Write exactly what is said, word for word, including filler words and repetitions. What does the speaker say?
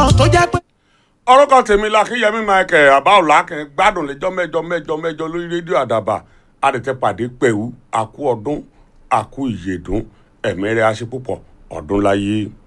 ọ̀rọ̀ tó jẹ́ pé. ọ̀rọ̀ kan tèmi l'Akínyẹmí Michael àbáwòlákẹ́ gbádùn lẹ́jọ́ mẹ́jọ mẹ́jọ mẹ́jọ lórí rédíò àdàbà àdètẹ́ pàdé pẹ̀wú àkú ọdún àkú ìyèdún ẹ̀mẹ́rẹ́ aṣepúpọ̀ ọdún láyé.